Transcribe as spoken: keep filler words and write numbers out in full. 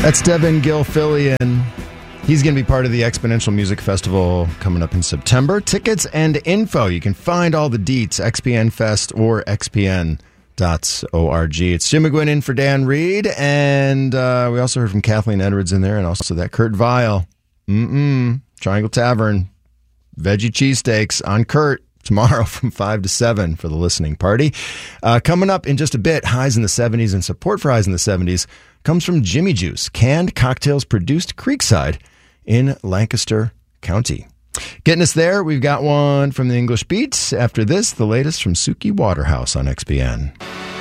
That's Devin Gilfillian. He's going to be part of the Exponential Music Festival coming up in September. Tickets and info, you can find all the deets, X P N Fest or x p n dot org. It's Jim McGuinn in for Dan Reed, and uh, we also heard from Kathleen Edwards in there, and also that Kurt Vile. Mm-mm. Triangle Tavern, veggie cheesesteaks on Kurt tomorrow from five to seven for the listening party. Uh, coming up in just a bit, highs in the seventies, and support for highs in the seventies comes from Jimmy Juice, canned cocktails produced Creekside in Lancaster County. Getting us there, we've got one from the English Beats. After this, the latest from Suki Waterhouse on X P N.